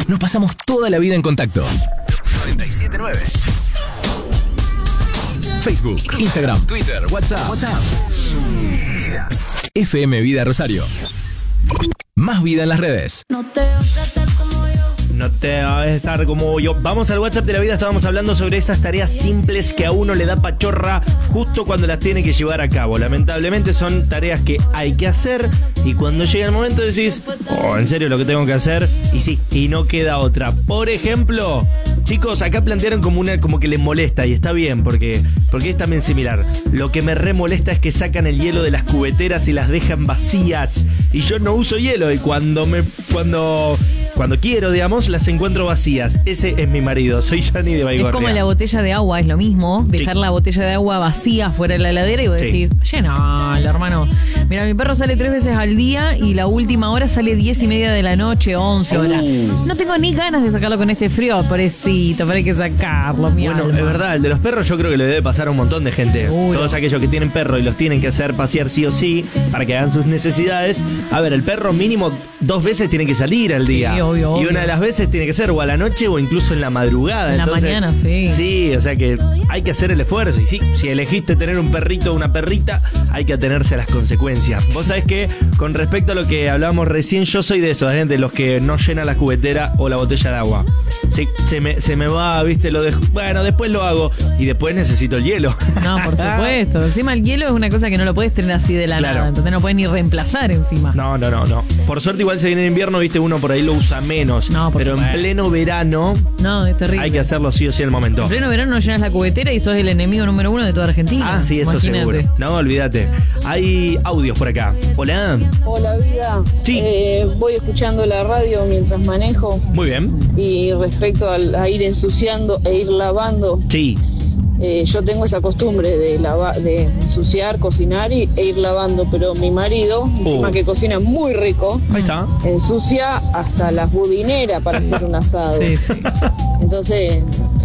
nos pasamos toda la vida en contacto. 979. Facebook, Instagram, Twitter, WhatsApp. FM Vida Rosario. Más vida en las redes. No te vas a tratar como yo. No te vas a estar como yo. Vamos al WhatsApp de la vida. Estábamos hablando sobre esas tareas simples que a uno le da pachorra justo cuando las tiene que llevar a cabo. Lamentablemente son tareas que hay que hacer y cuando llega el momento decís, oh, ¿en serio lo que tengo que hacer? Y sí, y no queda otra. Por ejemplo, chicos, acá plantearon como que les molesta y está bien porque es también similar. Lo que me remolesta es que sacan el hielo de las cubeteras y las dejan vacías. Y yo no uso hielo y cuando quiero, digamos, las encuentro vacías. Ese es mi marido, soy Yanni de Baigorria. Es como la botella de agua, es lo mismo. Dejar la botella de agua vacía fuera de la heladera y vos decís, llenala, hermano. Mira, mi perro sale 3 veces al día y la última hora sale 10:30 de la noche, 11 horas. No tengo ni ganas de sacarlo con este frío, pobrecito, pero hay que sacarlo, mi Bueno, alma. es verdad, el de los perros yo creo que le debe pasar a un montón de gente. Seguro. Todos aquellos que tienen perro y los tienen que hacer pasear sí o sí para que hagan sus necesidades. A ver, el perro mínimo 2 veces tiene que salir al día. Sí, obvio. Y una de las veces tiene que ser o a la noche o incluso en la madrugada. En la mañana, sí. Sí, o sea que hay que hacer el esfuerzo. Y sí, si elegiste tener un perrito o una perrita, hay que atenerse a las consecuencias. Vos sabés que, con respecto a lo que hablábamos recién, yo soy de esos, de los que no llenan la cubetera o la botella de agua. Sí, se me va, viste, lo dejo. Bueno, después lo hago y después necesito el hielo. No, por supuesto. Encima el hielo es una cosa que no lo puedes tener así de la nada. Entonces no puedes ni reemplazar encima. No. Por suerte igual se viene el invierno, viste, uno por ahí lo usa menos. No, por pero supuesto. en pleno verano No, es terrible. hay que hacerlo sí o sí al momento. En pleno verano no llenas la cubetera y sos el enemigo número 1 de toda Argentina. Ah, sí, eso Imagínate. seguro. No, olvídate. Hay audios por acá. Hola. Hola, vida. Sí. Voy escuchando la radio mientras manejo Muy bien. y respecto a ir ensuciando e ir lavando, Sí. yo tengo esa costumbre de ensuciar, cocinar e ir lavando, pero mi marido, encima que cocina muy rico, Ahí está. ensucia hasta las budineras para hacer un asado. Sí, sí. Entonces,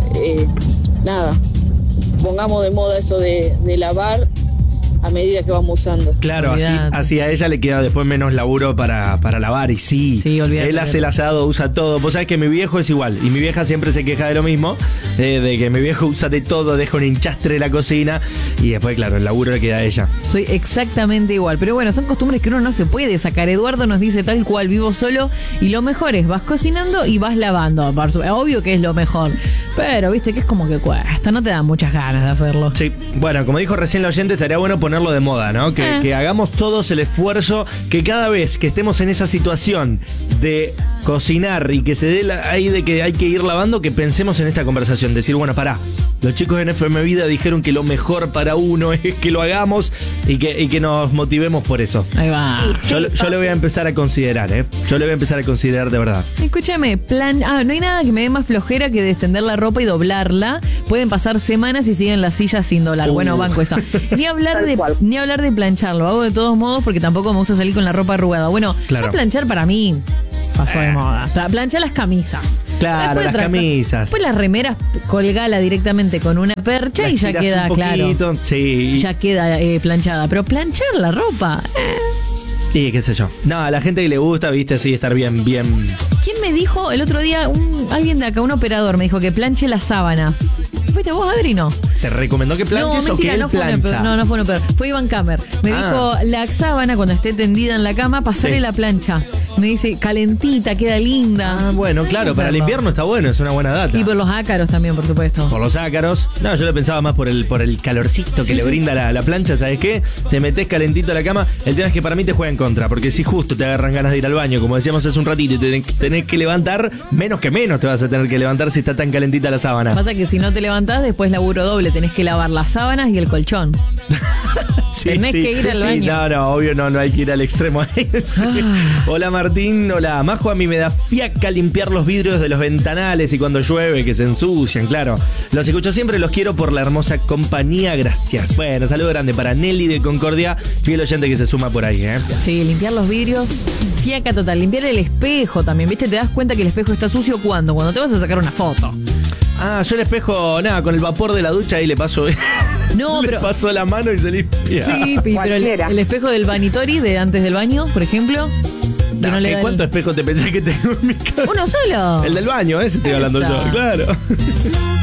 nada, pongamos de moda eso de lavar a medida que vamos usando. Claro, Olvídate. así a ella le queda después menos laburo para lavar. Y sí, olvídate. él hace el asado, usa todo. Vos sabés que mi viejo es igual. Y mi vieja siempre se queja de lo mismo. De que mi viejo usa de todo, deja un hinchastre en la cocina. Y después, claro, el laburo le queda a ella. Soy exactamente igual. Pero bueno, son costumbres que uno no se puede sacar. Eduardo nos dice tal cual, vivo solo. Y lo mejor es, vas cocinando y vas lavando. Obvio que es lo mejor. Pero viste que es como que cuesta. No te dan muchas ganas de hacerlo. Sí, bueno, como dijo recién la oyente, estaría bueno ponerlo de moda, ¿no? Que hagamos todos el esfuerzo, que cada vez que estemos en esa situación de cocinar y que se dé ahí de que hay que ir lavando, que pensemos en esta conversación. Decir, bueno, pará, los chicos en FM Vida dijeron que lo mejor para uno es que lo hagamos y que nos motivemos por eso. Ahí va. Yo le voy a empezar a considerar, Yo le voy a empezar a considerar de verdad. Escúchame, no hay nada que me dé más flojera que de extender la ropa y doblarla. Pueden pasar semanas y siguen las sillas sin doblar. Bueno, banco esa. Ni hablar de planchar, lo hago de todos modos porque tampoco me gusta salir con la ropa arrugada. Bueno, Claro. ya planchar para mí pasó de moda. Planchar las camisas. Claro, las camisas. Después las remeras, colgala directamente con una percha Las y ya tirás queda, un poquito, claro. Sí. Ya queda planchada. Pero planchar la ropa. Y qué sé yo. No, a la gente que le gusta, viste, así estar bien. ¿Quién me dijo el otro día? Alguien de acá, un operador, me dijo que planche las sábanas. ¿Fuiste vos, Adri? No. ¿Te recomendó que planches No, o que mentira, él no fue plancha? no fue un operador. Fue Iván Kammer. Me dijo, la sábana cuando esté tendida en la cama, pasarle Sí. la plancha. Me dice, calentita, queda linda. Ah, bueno, claro, para el invierno está bueno, es una buena data. Y por los ácaros también, por supuesto. Por los ácaros. No, yo lo pensaba más por el calorcito que le brinda la plancha, ¿sabes qué? Te metés calentito a la cama. El tema es que para mí te juega en contra, porque si justo te agarran ganas de ir al baño, como decíamos hace un ratito, y te tenés que levantar, menos que menos te vas a tener que levantar si está tan calentita la sábana. Pasa que si no te levantás, después laburo doble. Tenés que lavar las sábanas y el colchón. Sí, Tenés que ir al baño. No, obvio no hay que ir al extremo. Sí. Hola Martín, hola Majo, a mí me da fiaca limpiar los vidrios de los ventanales y cuando llueve que se ensucian, claro. Los escucho siempre, los quiero por la hermosa compañía, gracias. Bueno, saludo grande para Nelly de Concordia, fiel oyente que se suma por ahí, Sí, limpiar los vidrios, fiaca total. Limpiar el espejo también, ¿viste? Te das cuenta que el espejo está sucio cuando te vas a sacar una foto. Ah, yo el espejo, nada, con el vapor de la ducha ahí le paso. No, pero. Le paso la mano y se limpia. Sí, pero el espejo del vanitori de antes del baño, por ejemplo. que no le da ¿Cuántos espejos te pensás que tengo en mi casa? ¿Uno solo? El del baño, ese estoy hablando Esa. yo, claro.